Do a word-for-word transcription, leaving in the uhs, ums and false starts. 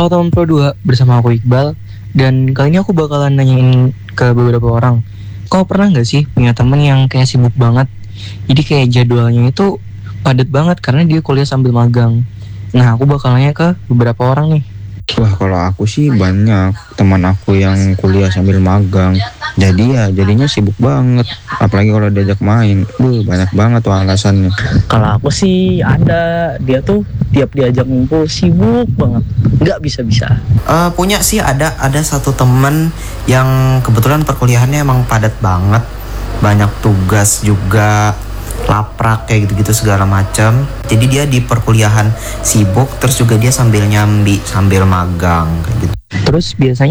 Halo teman Pro dua, bersama aku Iqbal. Dan kali ini aku bakalan nanyain ke beberapa orang, kau pernah gak sih punya temen yang kayak sibuk banget? Jadi kayak jadwalnya itu padat banget karena dia kuliah sambil magang. Nah, aku bakal nanya ke beberapa orang nih. Wah, kalau aku sih banyak teman aku yang kuliah sambil magang. Jadi ya jadinya sibuk banget. Apalagi kalau diajak main. Duh, banyak banget tuh alasannya. Kalau aku sih ada, dia tuh tiap diajak ngumpul sibuk banget, nggak bisa-bisa. Uh, punya sih ada ada satu temen yang kebetulan perkuliahannya emang padat banget, banyak tugas juga, laprak kayak gitu-gitu segala macam. Jadi dia di perkuliahan sibuk, terus juga dia sambil nyambi sambil magang kayak gitu. Terus biasanya